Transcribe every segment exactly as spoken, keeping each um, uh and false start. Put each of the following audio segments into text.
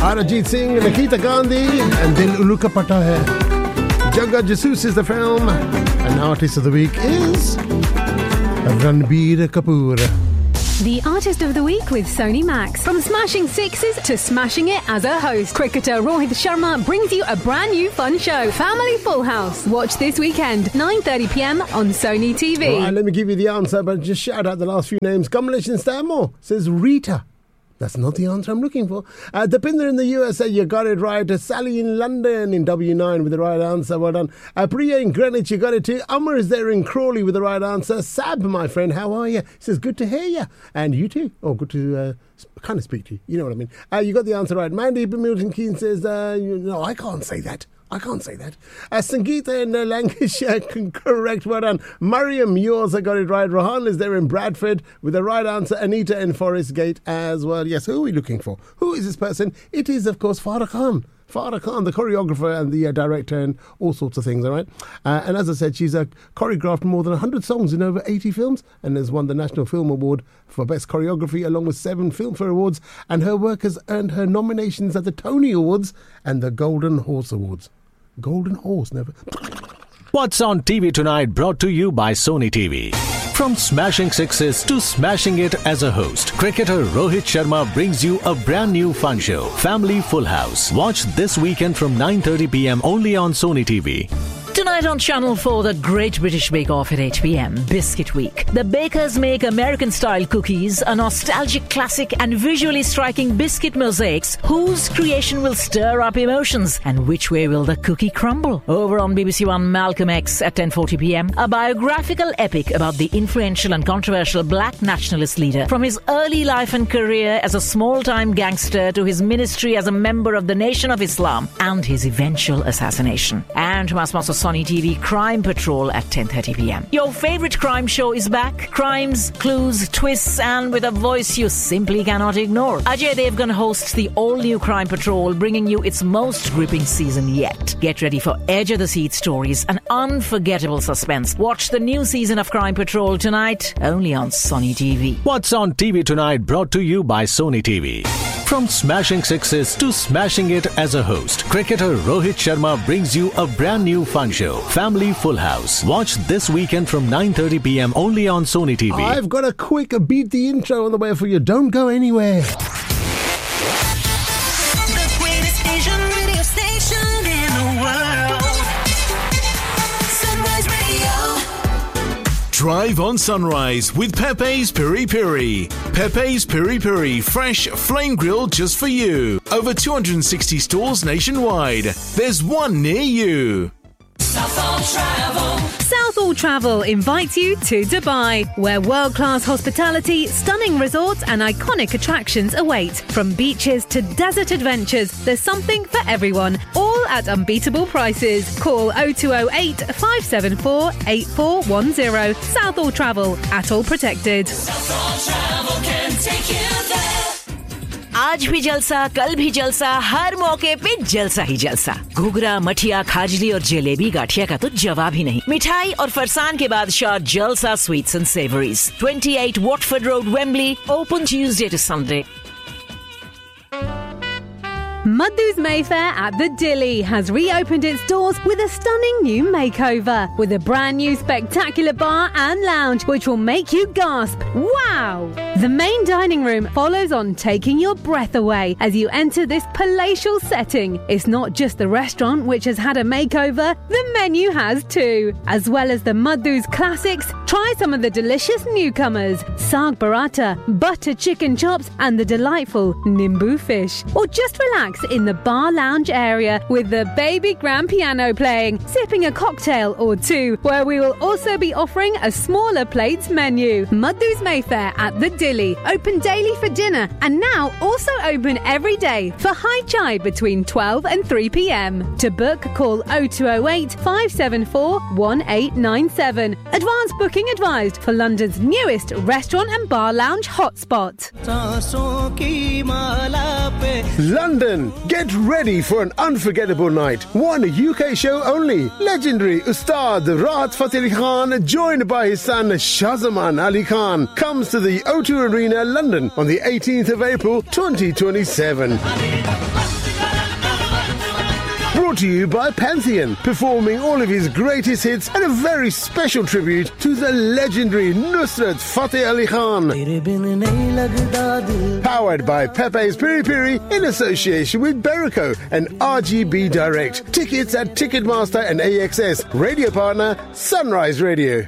Arijit Singh, Nikita Gandhi, and Dil Uluka Pata hai. Jaga Jesus is the film, and artist of the week is Ranbir Kapoor. The Artist of the Week with Sony Max. From smashing sixes to smashing it as a host, cricketer Rohit Sharma brings you a brand new fun show, Family Full House. Watch this weekend, nine thirty p m on Sony T V. All right, let me give you the answer, but just shout out the last few names. Kamlesh in Stanmore says Rita. That's not the answer I'm looking for. Uh, Deepinder in the U S A, you got it right. Uh, Sally in London in W nine with the right answer. Well done. Uh, Priya in Greenwich, you got it too. Amar is there in Crawley with the right answer. Sab, my friend, how are you? He says, good to hear you. And you too. Oh, good to uh, kind of speak to you. You know what I mean. Uh, you got the answer right. Mandy Milton Keynes says, uh, you, no, I can't say that. I can't say that. Uh, Sangeeta in uh, Lancashire, correct, well done. Mariam, you also got it right. Rohan is there in Bradford with the right answer. Anita in Forest Gate as well. Yes, who are we looking for? Who is this person? It is, of course, Farah Khan. Farah Khan, the choreographer and the uh, director and all sorts of things, all right? Uh, and as I said, she's uh, choreographed more than one hundred songs in over eighty films and has won the National Film Award for Best Choreography along with seven Filmfare Awards, and her work has earned her nominations at the Tony Awards and the Golden Horse Awards. Golden Horse, never... What's on T V tonight brought to you by Sony T V. From smashing sixes to smashing it as a host, cricketer Rohit Sharma brings you a brand new fun show, Family Full House. Watch this weekend from nine thirty p m only on Sony T V. Tonight on Channel four, the Great British Bake Off at eight p m. Biscuit Week. The bakers make American-style cookies, a nostalgic classic and visually striking biscuit mosaics. Whose creation will stir up emotions? And which way will the cookie crumble? Over on B B C One, Malcolm X at ten forty p m. A biographical epic about the influential and controversial black nationalist leader. From his early life and career as a small-time gangster to his ministry as a member of the Nation of Islam and his eventual assassination. And from our sponsor Sony T V, Crime Patrol at ten thirty p m. Your favourite crime show is back. Crimes, clues, twists, and with a voice you simply cannot ignore. Ajay Devgan hosts the all-new Crime Patrol, bringing you its most gripping season yet. Get ready for edge-of-the-seat stories and unforgettable suspense. Watch the new season of Crime Patrol tonight, only on Sony T V. What's on T V tonight brought to you by Sony T V. From smashing sixes to smashing it as a host, cricketer Rohit Sharma brings you a brand new fun show, Family Full House. Watch this weekend from nine thirty p m only on Sony T V. I've got a quick beat the intro on the way for you. Don't go anywhere. The greatest Asian radio station in the world. Sunrise Radio. Drive on Sunrise with Pepe's Piri Piri. Pepe's Piri Piri, fresh, flame grilled just for you. Over two hundred sixty stores nationwide. There's one near you. Southall Travel. Southall Travel invites you to Dubai, where world-class hospitality, stunning resorts and iconic attractions await. From beaches to desert adventures, there's something for everyone, all at unbeatable prices. Call oh two oh eight, five seven four, eight four one oh. Southall Travel, at all protected. Southall Travel can take you there. आज भी जलसा, कल भी जलसा, हर मौके पे जलसा ही जलसा. घुघरा, मठिया, खाजली और जलेबी गाठिया का तो जवाब ही नहीं. मिठाई और फरसान के बादशाह जलसा sweets and savouries. twenty-eight Watford Road, Wembley, open Tuesday to Sunday. Madhu's Mayfair at the Dilly has reopened its doors with a stunning new makeover, with a brand new spectacular bar and lounge which will make you gasp. Wow! The main dining room follows on, taking your breath away as you enter this palatial setting. It's not just the restaurant which has had a makeover, the menu has too. As well as the Madhu's classics, try some of the delicious newcomers, Saag Paratha, butter chicken chops and the delightful Nimbu fish. Or just relax in the bar lounge area with the baby grand piano playing, sipping a cocktail or two, where we will also be offering a smaller plates menu. Madhu's Mayfair at the Dilly, open daily for dinner and now also open every day for high chai between twelve and three p m. To book, call oh two oh eight, five seven four, one eight nine seven. Advance booking advised for London's newest restaurant and bar lounge hotspot. London, get ready for an unforgettable night. One U K show only. Legendary Ustad Rahat Fateh Ali Khan, joined by his son Shahzaman Ali Khan, comes to the O two Arena, London on the eighteenth of April twenty twenty-seven. Brought to you by Pantheon, performing all of his greatest hits and a very special tribute to the legendary Nusrat Fateh Ali Khan. Powered by Pepe's Piri Piri in association with Berico and R G B Direct. Tickets at Ticketmaster and A X S. Radio partner, Sunrise Radio.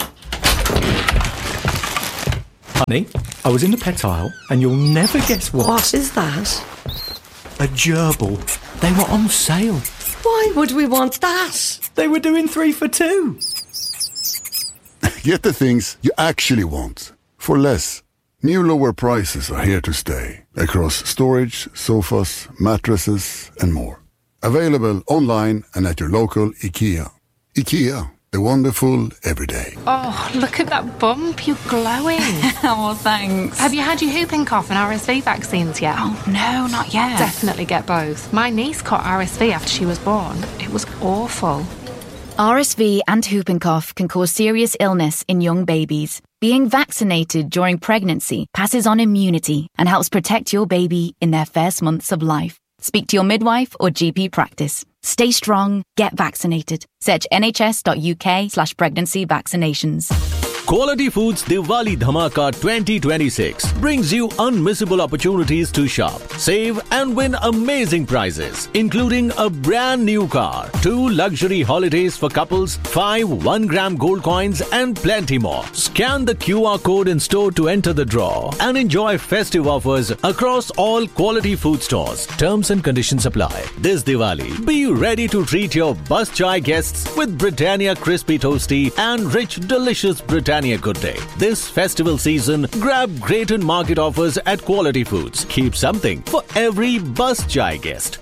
Honey, I was in the pet aisle and you'll never guess what. What is that? A gerbil. They were on sale. Why would we want that? They were doing three for two. Get the things you actually want for less. New lower prices are here to stay across storage, sofas, mattresses and more. Available online and at your local IKEA. IKEA, the wonderful everyday. Oh, look at that bump. You're glowing. Oh, thanks. Have you had your whooping cough and R S V vaccines yet? Oh, no, not yet. Definitely get both. My niece caught R S V after she was born. It was awful. R S V and whooping cough can cause serious illness in young babies. Being vaccinated during pregnancy passes on immunity and helps protect your baby in their first months of life. Speak to your midwife or G P practice. Stay strong, get vaccinated. Search nhs.uk slash pregnancy vaccinations. Quality Foods Diwali Dhamaka twenty twenty-six brings you unmissable opportunities to shop, save and win amazing prizes, including a brand new car, two luxury holidays for couples, five one gram gold coins and plenty more. Scan the Q R code in store to enter the draw and enjoy festive offers across all Quality Food stores. Terms and conditions apply. This Diwali, be ready to treat your bus chai guests with Britannia Crispy Toasty and rich delicious Britannia Good Day. This festival season, grab great and market offers at Quality Foods. Keep something for every bus chai guest.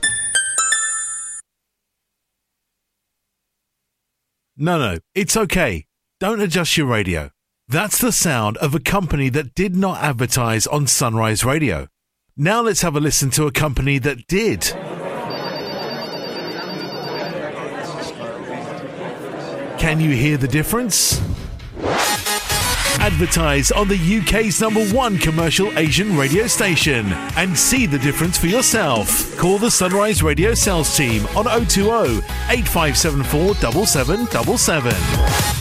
No, no, it's okay. Don't adjust your radio. That's the sound of a company that did not advertise on Sunrise Radio. Now let's have a listen to a company that did. Can you hear the difference? Advertise on the U K's number one commercial Asian radio station and see the difference for yourself. Call the Sunrise Radio sales team on oh two oh, eight five seven four, seven seven seven seven.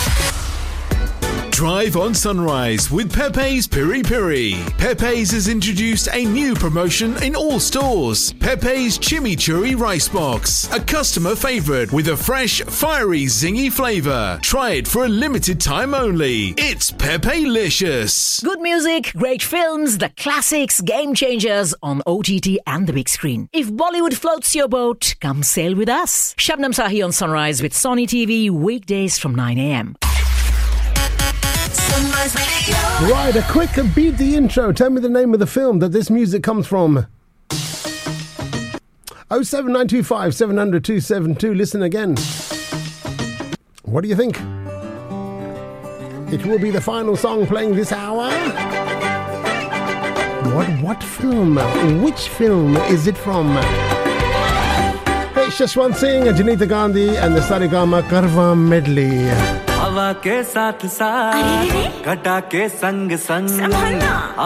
Drive on Sunrise with Pepe's Piri Piri. Pepe's has introduced a new promotion in all stores. Pepe's Chimichurri Rice Box. A customer favourite with a fresh, fiery, zingy flavour. Try it for a limited time only. It's Pepe-licious. Good music, great films, the classics, game changers on O T T and the big screen. If Bollywood floats your boat, come sail with us. Shabnam Sahi on Sunrise with Sony T V, weekdays from nine a.m. Right, a quick beat the intro. Tell me the name of the film that this music comes from. oh seven nine two five, seven hundred, two seven two. Listen again. What do you think? It will be the final song playing this hour. What what film? Which film is it from? Hey, Shashwant Singh, Janita Gandhi and the Sarigama Karwa medley. हवा के साथ साथ घटा के संग संग